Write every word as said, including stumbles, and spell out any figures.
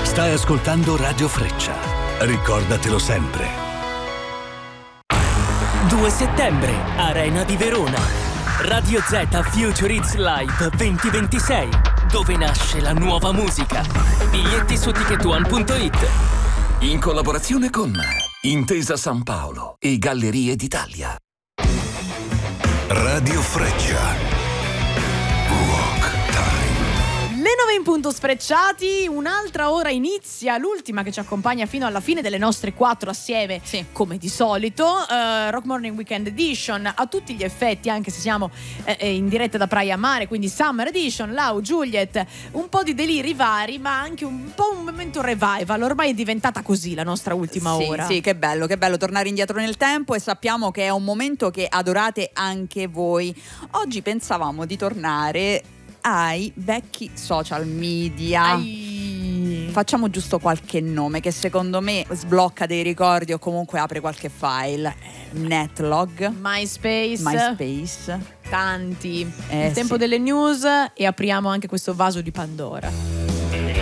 Stai ascoltando Radio Freccia. Ricordatelo sempre. due settembre, Arena di Verona. Radio Z Future Hits Live duemilaventisei, dove nasce la nuova musica. Biglietti su ticket one punto it. In collaborazione con Intesa San Paolo e Gallerie d'Italia. Radio Freccia. Le nove in punto sfrecciati, un'altra ora inizia, l'ultima che ci accompagna fino alla fine delle nostre quattro assieme, sì. come di solito. uh, Rock Morning Weekend Edition a tutti gli effetti, anche se siamo eh, in diretta da Praia Mare, quindi Summer Edition, Lau, Juliet, un po' di deliri vari, ma anche un po' un momento revival. Ormai è diventata così la nostra ultima sì, ora. Sì, che bello, che bello tornare indietro nel tempo, e sappiamo che è un momento che adorate anche voi. Oggi pensavamo di tornare ai vecchi social media. Ai... Facciamo giusto qualche nome che secondo me sblocca dei ricordi o comunque apre qualche file. Netlog, MySpace, MySpace, tanti. Eh, Il tempo sì. delle news, e apriamo anche questo vaso di Pandora.